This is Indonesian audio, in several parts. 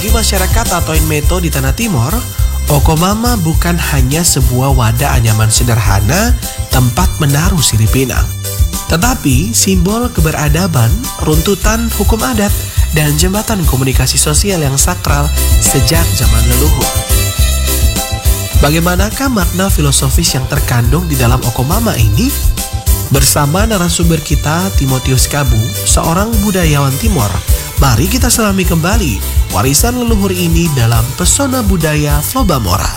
Bagi masyarakat atau Inmeto di Tanah Timor, Okomama bukan hanya sebuah wadah anyaman sederhana tempat menaruh sirip pinang, tetapi simbol keberadaban, runtutan hukum adat, dan jembatan komunikasi sosial yang sakral sejak zaman leluhur. Bagaimanakah makna filosofis yang terkandung di dalam Okomama ini? Bersama narasumber kita, Timotius Kabu, seorang budayawan Timor, mari kita selami kembali warisan leluhur ini dalam pesona budaya Flobamora.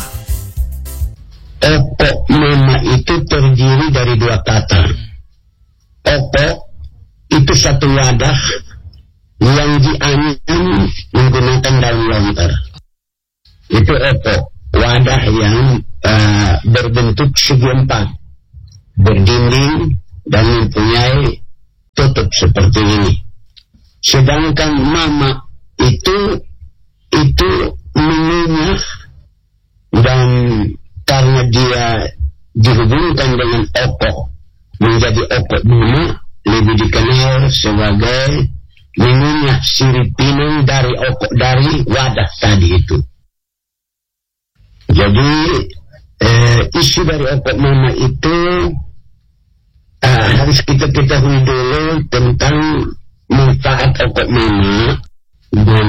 Okomama itu terdiri dari dua kata. Oko itu satu wadah yang dianyam menggunakan daun lontar. Itu oko, wadah yang berbentuk segi empat, berdinding dan mempunyai tutup seperti ini. Sedangkan mama itu mengunyah, dan karena dia dihubungkan dengan oko menjadi oko mama, lebih dikenal sebagai mengunyah sirip pinang dari wadah tadi itu. Jadi isi dari oko mama itu harus kita ketahui dulu tentang manfaat oko mama, dan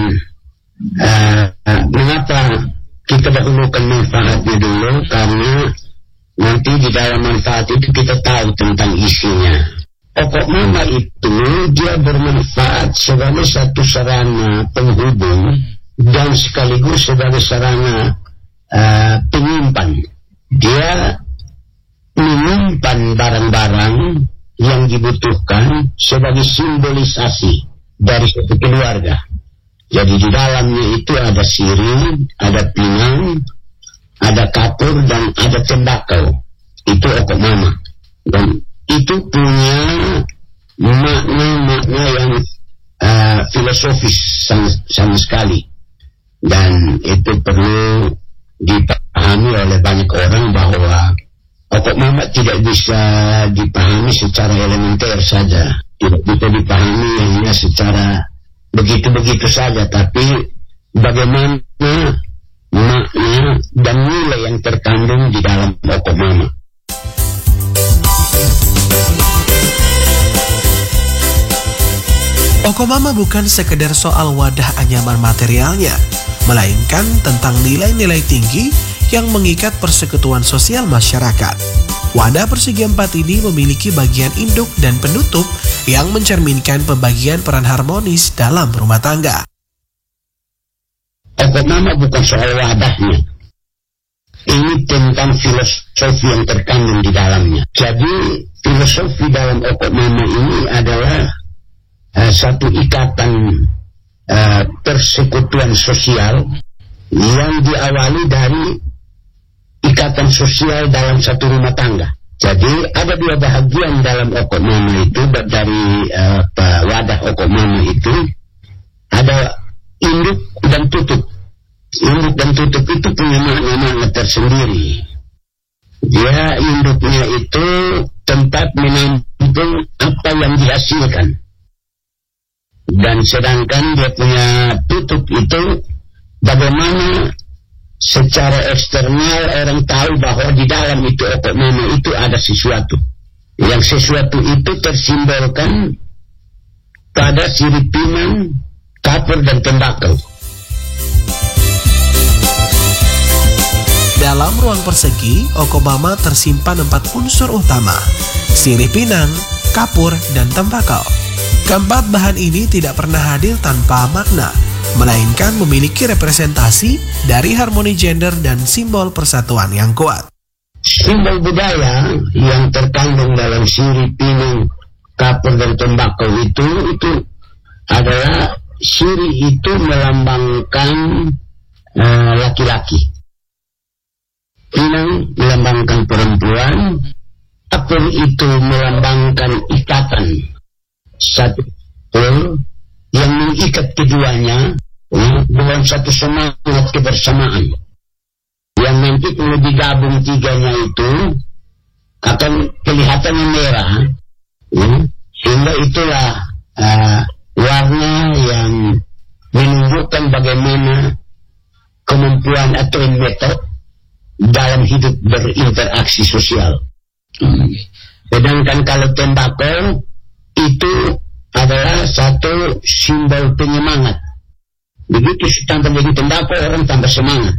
mengapa kita dahulukan manfaatnya dulu, karena nanti di dalam manfaat itu kita tahu tentang isinya. Oko mama itu dia bermanfaat sebagai satu sarana penghubung dan sekaligus sebagai sarana penyimpan. Dia menyimpan barang-barang yang dibutuhkan sebagai simbolisasi dari satu keluarga. Jadi di dalamnya itu ada sirih, ada pinang, ada kapur, dan ada tembakau. Itu oko mama. Dan itu punya makna-makna yang filosofis sama sekali. Dan itu perlu dipahami oleh banyak orang bahwa oko mama tidak bisa dipahami secara elementer saja. Tidak bisa dipahami hanya secara begitu-begitu saja, tapi bagaimana makna dan nilai yang terkandung di dalam oko mama. Okomama bukan sekedar soal wadah anyaman materialnya, melainkan tentang nilai-nilai tinggi yang mengikat persekutuan sosial masyarakat. Wadah persegi empat ini memiliki bagian induk dan penutup yang mencerminkan pembagian peran harmonis dalam rumah tangga. Okomama bukan soal wadahnya. Ini tentang filosofi yang terkandung di dalamnya. Jadi filosofi dalam Okomama ini adalah satu ikatan persekutuan sosial yang diawali dari ikatan sosial dalam satu rumah tangga. Jadi ada dua bahagian dalam Okomama itu, dari wadah Okomama itu ada induk dan tutup. Induk dan tutup itu punya makna-makna tersendiri. Dia induknya itu tempat menampung apa yang dihasilkan. Dan sedangkan dia punya tutup itu bagaimana secara eksternal orang tahu bahwa di dalam itu Okomama itu ada sesuatu. Yang sesuatu itu tersimbolkan pada sirip pinang, kapur, dan tembakau. Dalam ruang persegi, Okomama tersimpan 4 unsur utama: sirip pinang, kapur, dan tembakau. Keempat bahan ini tidak pernah hadir tanpa makna, melainkan memiliki representasi dari harmoni gender dan simbol persatuan yang kuat. Simbol budaya yang terkandung dalam sirip pinang, kapur, dan tembakau itu adalah sirip itu melambangkan laki-laki, pinang melambangkan perempuan, kapur itu melambangkan ikatan, satu yang mengikat keduanya dalam satu semangat kebersamaan, yang nanti kalau digabung tiganya itu akan kelihatan merah, sehingga itulah warna yang menunjukkan bagaimana kemampuan atau metode dalam hidup berinteraksi sosial. Sedangkan kalau tembakau itu adalah satu simbol penyemangat. Begitu tambah jadi tembakau, orang tambah semangat.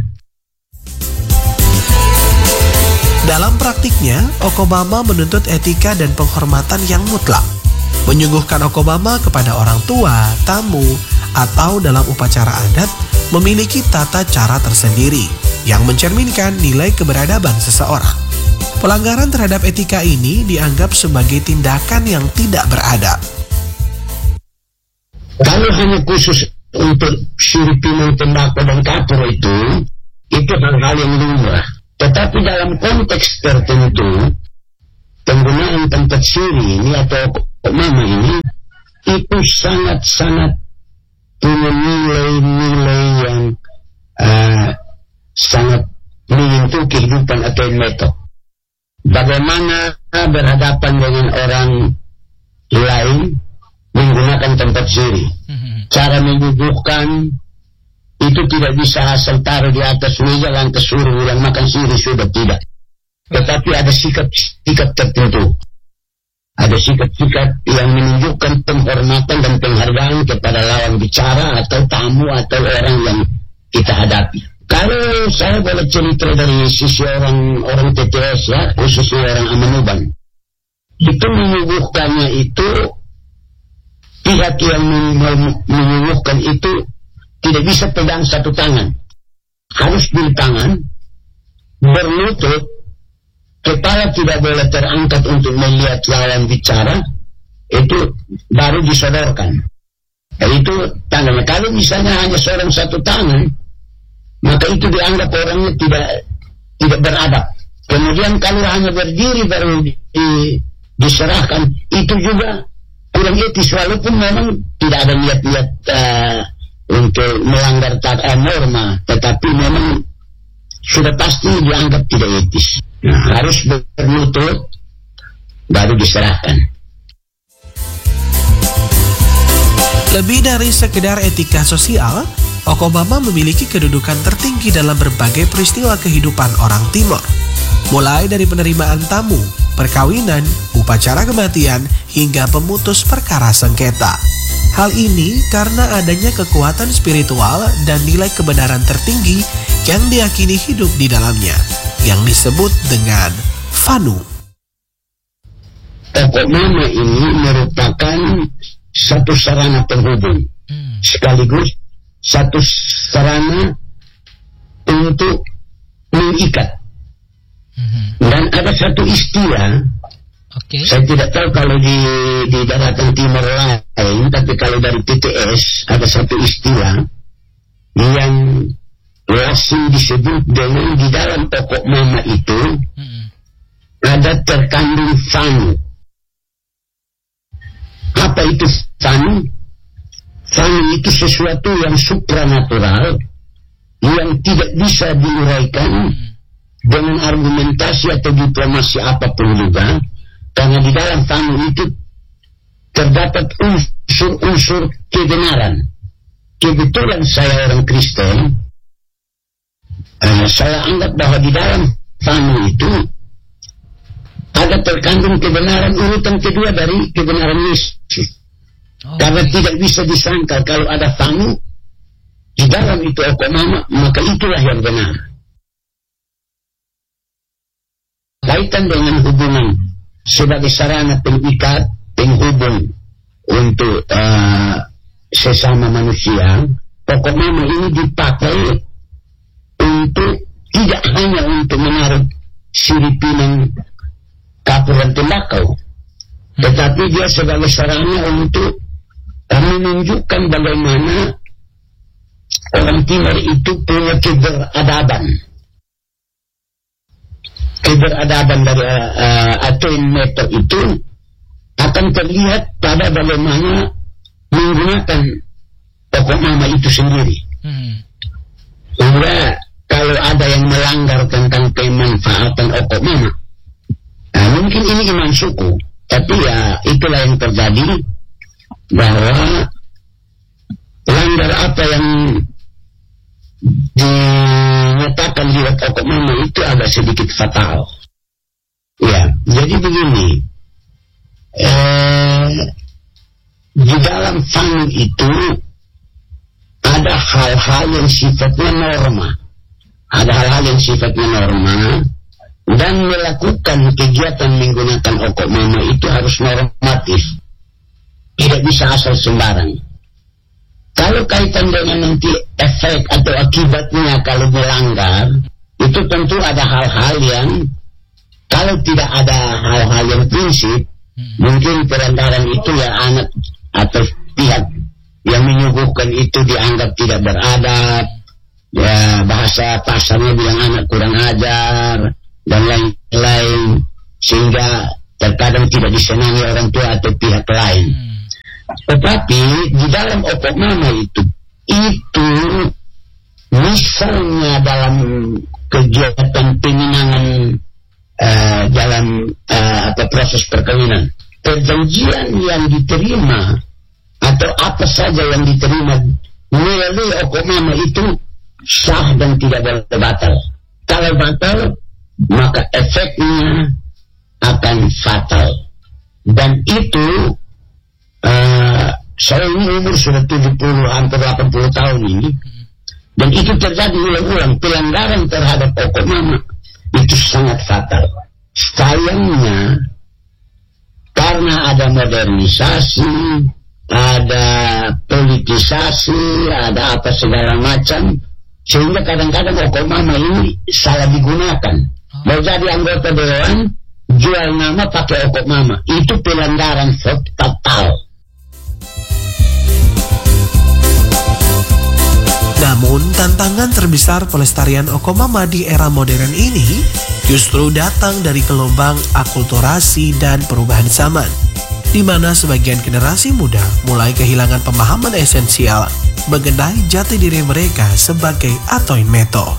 Dalam praktiknya, Okomama menuntut etika dan penghormatan yang mutlak. Menyuguhkan Okomama kepada orang tua, tamu, atau dalam upacara adat memiliki tata cara tersendiri yang mencerminkan nilai keberadaban seseorang. Pelanggaran terhadap etika ini dianggap sebagai tindakan yang tidak beradab. Kalau hanya khusus untuk siripinan tembakau dan kapur itu hal-hal yang lumrah. Tetapi dalam konteks tertentu, penggunaan tempat siri ini atau Okomama ini itu sangat-sangat punya nilai-nilai yang sangat menyentuh kehidupan atau metode. Bagaimana berhadapan dengan orang lain menggunakan tempat siri. Cara menyuguhkan itu tidak bisa asal taruh di atas meja lantas suruh yang makan siri, sudah tidak. Tetapi ada sikap-sikap tertentu. Ada sikap-sikap yang menunjukkan penghormatan dan penghargaan kepada lawan bicara atau tamu atau orang yang kita hadapi. Kalau saya boleh cerita dari sisi orang TTS ya, khususnya orang Amanuban, itu menyuguhkannya itu pihak yang menyuguhkan itu tidak bisa pegang satu tangan, harus dua tangan, berlutut, kepala tidak boleh terangkat untuk melihat lawan bicara, itu baru disodorkan. Itu tangannya. Kalau misalnya hanya seorang satu tangan, maka itu dianggap orangnya tidak beradab. Kemudian kalau hanya berdiri baru diserahkan, itu juga kurang etis, walaupun memang tidak ada niat-niat untuk melanggar norma, tetapi memang sudah pasti dianggap tidak etis. Harus berlutut baru diserahkan. Lebih dari sekedar etika sosial, Okomama memiliki kedudukan tertinggi dalam berbagai peristiwa kehidupan orang Timor. Mulai dari penerimaan tamu, perkawinan, upacara kematian, hingga pemutus perkara sengketa. Hal ini karena adanya kekuatan spiritual dan nilai kebenaran tertinggi yang diyakini hidup di dalamnya, yang disebut dengan Fanu. Okomama ini merupakan satu sarana penghubung, sekaligus satu sarana untuk mengikat. Dan ada satu istilah, saya tidak tahu kalau di daratan timur lain, tapi kalau dari TTS ada satu istilah yang lazim disebut dengan di dalam Okomama itu ada terkandung Fanu. Apa itu Fanu? Fanu itu sesuatu yang supranatural yang tidak bisa diuraikan dengan argumentasi atau diplomasi apapun juga, karena di dalam Fanu itu terdapat unsur-unsur kebenaran. Kebetulan saya orang Kristen, saya anggap bahwa di dalam Fanu itu ada terkandung kebenaran urutan kedua dari kebenaran Yesus. Karena tidak bisa disangkal kalau ada Fanu di dalam itu Okomama, maka itulah yang benar. Kaitan dengan hubungan sebagai sarana pengikat, penghubung untuk sesama manusia, Okomama ini dipakai untuk tidak hanya untuk menaruh siripinan kapur dan tembakau, tetapi dia sebagai sarana untuk menunjukkan bagaimana orang Timur itu punya keberadaban. Keberadaban dari atau meter itu akan terlihat pada bagaimana menggunakan Okomama itu sendiri. Sehingga kalau ada yang melanggar tentang pemanfaatan Okomama, mungkin ini iman suku, tapi ya itulah yang terjadi, bahwa standar apa yang dinyatakan lewat Oko Mama itu agak sedikit fatal. Ya, jadi begini, di dalam FAN itu ada hal-hal yang sifatnya norma, dan melakukan kegiatan menggunakan Oko Mama itu harus normatif, tidak bisa asal sembarang. Kalau kaitan dengan nanti efek atau akibatnya kalau melanggar, itu tentu ada hal-hal yang kalau tidak ada hal-hal yang prinsip, mungkin pelanggaran itu ya anak atau pihak yang menyuguhkan itu dianggap tidak beradab, ya bahasa pasarnya bilang anak kurang ajar dan lain-lain, sehingga terkadang tidak disenangi orang tua atau pihak lain. Tetapi di dalam Oko Mama itu misalnya dalam kegiatan peminangan dalam proses perkawinan, perjanjian yang diterima atau apa saja yang diterima melalui Oko Mama itu sah dan tidak boleh batal. Kalau batal, maka efeknya akan fatal. Dan itu saya ini umur sudah 70 hampir 80 tahun ini, dan itu terjadi ulang-ulang. Pelanggaran terhadap Oko Mama itu sangat fatal. Sayangnya karena ada modernisasi, ada politisasi, ada apa segala macam, sehingga kadang-kadang Oko Mama ini salah digunakan. Mau jadi anggota dewan, jual nama pakai Oko Mama, itu pelanggaran fatal. Namun, tantangan terbesar pelestarian Oko Mama di era modern ini justru datang dari gelombang akulturasi dan perubahan zaman, di mana sebagian generasi muda mulai kehilangan pemahaman esensial mengenai jati diri mereka sebagai Atoin Meto.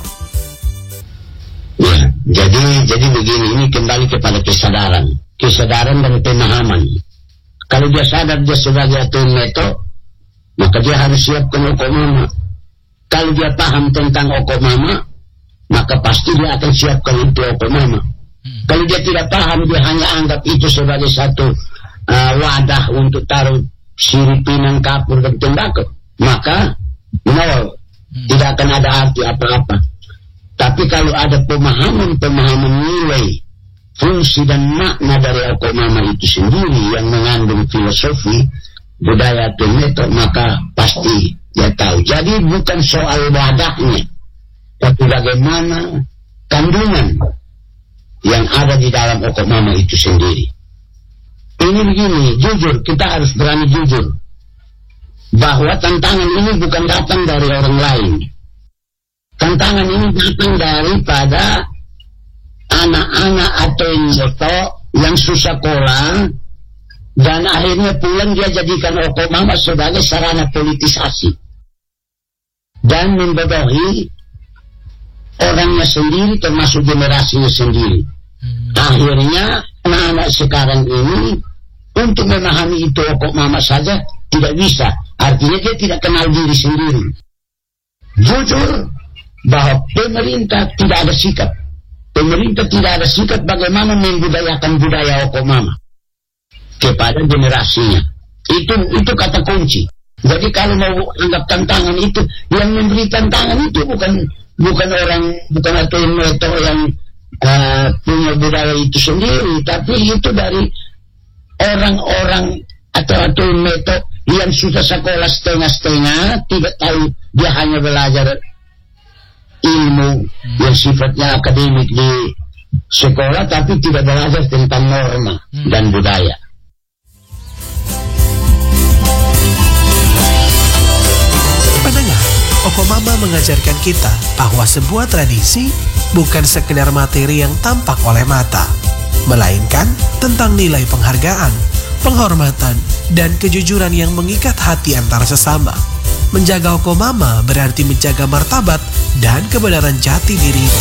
Ya, jadi begini, ini kembali kepada kesadaran dan pemahaman. Kalau dia sadar dia sebagai Atoin Meto, maka dia harus siapkan Oko Mama. Kalau dia paham tentang Oko Mama, maka pasti dia akan siapkan itu Oko Mama. Kalau dia tidak paham, dia hanya anggap itu sebagai satu wadah untuk taruh siripinang, kapur, dan tembakau, maka nol, tidak akan ada arti apa-apa. Tapi kalau ada pemahaman nilai, fungsi dan makna dari Oko Mama itu sendiri yang mengandung filosofi budaya Atoin Meto, maka pasti dia tahu. Jadi bukan soal wadahnya, tapi bagaimana kandungan yang ada di dalam Oko Mama itu sendiri. Ini begini, jujur, kita harus berani jujur bahwa tantangan ini bukan datang dari orang lain. Tantangan ini datang daripada anak-anak Atoin Meto yang susah sekolah, dan akhirnya pulang dia jadikan Oko Mama sebagai sarana politisasi dan membodohi orangnya sendiri, termasuk generasinya sendiri. Akhirnya anak-anak sekarang ini untuk memahami itu Oko Mama saja tidak bisa. Artinya dia tidak kenal diri sendiri. Jujur bahwa pemerintah tidak ada sikap. Pemerintah tidak ada sikap bagaimana membudayakan budaya Oko Mama kepada generasinya. Itu kata kunci. Jadi kalau mau anggap tantangan itu, yang memberi tantangan itu bukan Atoin Meto yang punya budaya itu sendiri, tapi itu dari orang-orang atau Atoin Meto yang sudah sekolah setengah-setengah, tidak tahu, dia hanya belajar ilmu yang sifatnya akademik di sekolah, tapi tidak belajar tentang norma dan budaya. Pendengar, Oko Mama mengajarkan kita bahwa sebuah tradisi bukan sekedar materi yang tampak oleh mata, melainkan tentang nilai penghargaan, penghormatan, dan kejujuran yang mengikat hati antara sesama. Menjaga Oko Mama berarti menjaga martabat dan kebenaran jati diri